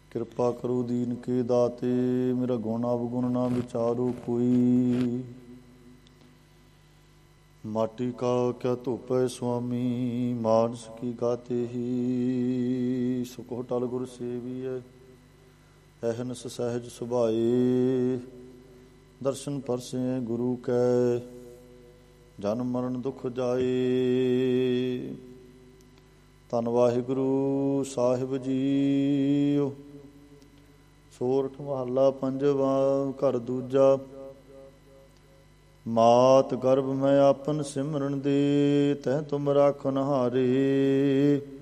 ਕਿਰਪਾ ਕਰੋ ਦੀਨ ਕੇ ਦਾਤੇ, ਮੇਰਾ ਗੁਣ ਅਵਗੁਣ ਨਾ ਵਿਚਾਰੋ ਕੋਈ। ਮਾਟੀ ਕਾ ਕਿਆ ਧੋਪੈ ਸੁਆਮੀ, ਮਾਨਸ ਕੀ ਗਾਤੇ ਹੀ। ਸੁਖੋ ਟਲ ਗੁਰ ਸੇਵੀਐ, ਅਹਨਸ ਸਹਿਜ ਸੁਭਾਏ। ਦਰਸ਼ਨ ਪਰਸੈ ਗੁਰੂ ਕੈ, ਜਨਮ ਮਰਨ ਦੁਖ ਜਾਏ। ਧੰਨ ਵਾਹਿਗੁਰੂ ਸਾਹਿਬ ਜੀਓ। ਸੋਰਠ ਮਹੱਲਾ ਪੰਜਵਾ, ਘਰ ਦੂਜਾ। ਮਾਤ ਗਰਭ ਮੈਂ ਆਪਨ ਸਿਮਰਨ ਦੇ, ਤਹਿ ਤੁਮ ਰਾਖਨ ਹਾਰੇ।